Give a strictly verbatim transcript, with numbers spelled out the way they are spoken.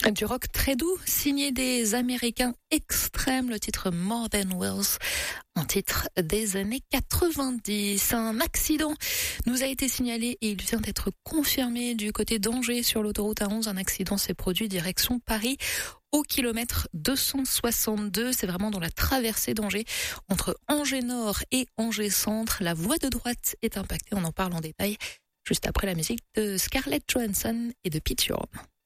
Du rock très doux, signé des Américains extrêmes, le titre More Than Words, un titre des années quatre-vingt-dix. Un accident nous a été signalé et il vient d'être confirmé du côté d'Angers sur l'autoroute A onze. Un accident s'est produit direction Paris au kilomètre deux cent soixante-deux. C'est vraiment dans la traversée d'Angers, entre Angers Nord et Angers Centre. La voie de droite est impactée, on en parle en détail juste après la musique de Scarlett Johansson et de Pete Yorn.